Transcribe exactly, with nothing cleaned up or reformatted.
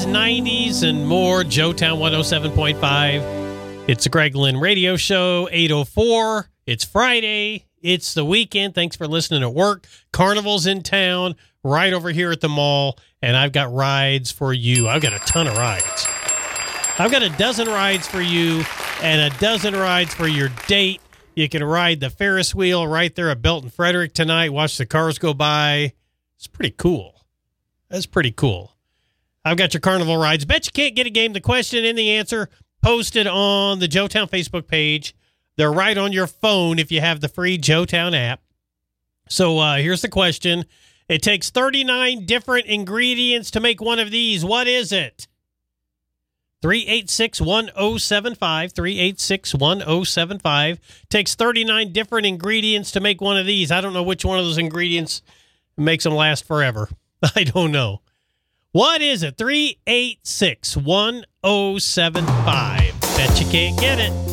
nineties, and more. Joetown one oh seven point five. It's the Greg Lynn Radio Show, eight oh four. It's Friday. It's the weekend. Thanks for listening at work. Carnival's in town, right over here at the mall, and I've got rides for you. I've got a ton of rides. I've got a dozen rides for you and a dozen rides for your date. You can ride the Ferris wheel right there at Belton Frederick tonight. Watch the cars go by. It's pretty cool. That's pretty cool. I've got your carnival rides. Bet you can't get a game. The question and the answer posted on the Joetown Facebook page. They're right on your phone if you have the free Joetown app. So uh, here's the question. It takes thirty-nine different ingredients to make one of these. What is it? three eight six, one oh seven five. three eight six, one oh seven five. Takes thirty-nine different ingredients to make one of these. I don't know which one of those ingredients makes them last forever. I don't know. What is it? three eight six, one oh seven five. Bet you can't get it.